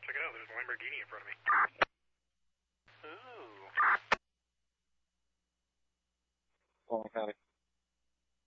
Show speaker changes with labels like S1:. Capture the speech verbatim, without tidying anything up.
S1: Check it out, there's a Lamborghini in front of me. Ooh.
S2: Oh my god.